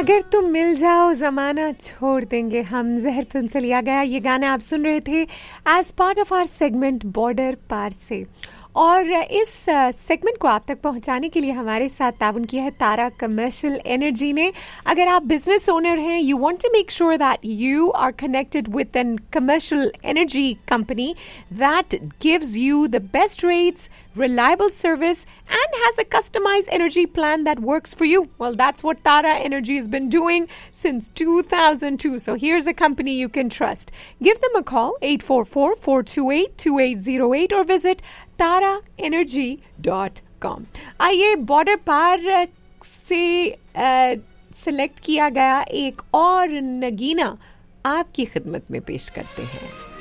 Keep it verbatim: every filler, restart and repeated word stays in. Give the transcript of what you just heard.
अगर तुम मिल जाओ जमाना छोड़ देंगे हम, जहर फिल्म से लिया गया ये गाना आप सुन रहे थे as part of our segment border पार से। और इस सेगमेंट को आप तक पहुंचाने के लिए हमारे साथ ताउन किया है तारा कमर्शियल एनर्जी ने। अगर आप बिजनेस ओनर हैं, you want to make sure that you are connected with N commercial energy company that gives you the best rates, reliable service, and has a customized energy plan that works for you. Well, that's what Tara Energy has been doing since two thousand two. So here's a company you can trust. Give them a call, eight four four, four two eight, two eight zero eight, or visit tara energy dot com. आइए border पार से select किया गया एक और नगीना आपकी खिदमत में पेश करते हैं।